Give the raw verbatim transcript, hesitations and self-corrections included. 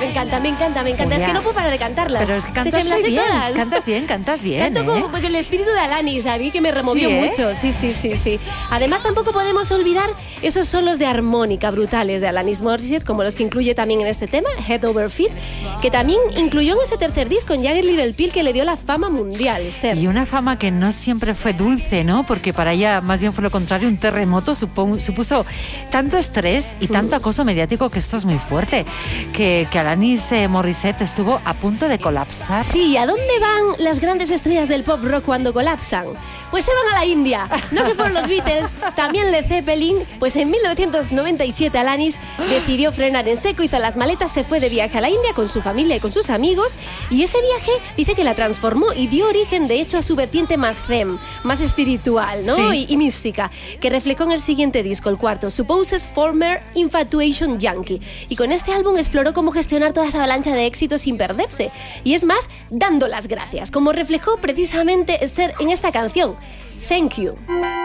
Me encanta, me encanta, me encanta. Julia, es que no puedo parar de cantarlas. Pero es que cantas Te sé muy bien, todas. cantas bien, cantas bien. Canto ¿eh? como el espíritu de Alanis, a mí que me removió ¿Sí, eh? mucho. Sí, sí, sí, sí. Además, tampoco podemos olvidar esos solos de armónica brutales de Alanis Morissette, como los que incluye también en este tema, Head Over Feet, que también incluyó en ese tercer disco, en Jagged Little Pill, que le dio la fama mundial, Esther. Y una fama que no siempre fue dulce, ¿no? Porque para ella más bien fue lo contrario, un terremoto supo, supuso tanto estrés y tanto acoso mediático, que esto es muy fuerte, que, que Alanis eh, Morissette estuvo a punto de colapsar. Sí, ¿a dónde van las grandes estrellas del pop rock cuando colapsan? Pues se van a la India. No se fueron los Beatles, también Led Zeppelin. Pues en mil novecientos noventa y siete Alanis decidió frenar en seco, hizo las maletas, se fue de viaje a la India con su familia y con sus amigos, y ese viaje dice que la transformó y dio origen de hecho a su vertiente más zen, más espiritual, ¿no? Sí. Y, y mística, que reflejó en el siguiente disco, el cuarto, Supposes Former Infatuation Yankee. Y con este álbum exploró cómo gestionar toda esa avalancha de éxitos sin perderse. Y es más, dando las gracias, como reflejó precisamente Esther en esta canción, Thank You.